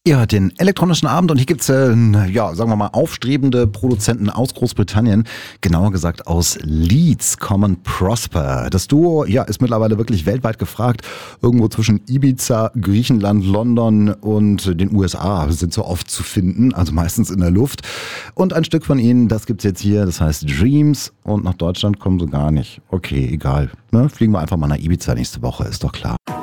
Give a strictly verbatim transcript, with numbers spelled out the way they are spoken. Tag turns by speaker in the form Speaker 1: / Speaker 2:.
Speaker 1: Ihr hört den elektronischen Abend und hier gibt's äh, ja, sagen wir mal, aufstrebende Produzenten aus Großbritannien, genauer gesagt aus Leeds, Common Prosper. Das Duo ja, ist mittlerweile wirklich weltweit gefragt. Irgendwo zwischen Ibiza, Griechenland, London und den U S A sind so oft zu finden, also meistens in der Luft. Und ein Stück von ihnen, das gibt's jetzt hier, das heißt Dreams, und nach Deutschland kommen sie gar nicht. Okay, egal. Ne? Fliegen wir einfach mal nach Ibiza nächste Woche, ist doch klar.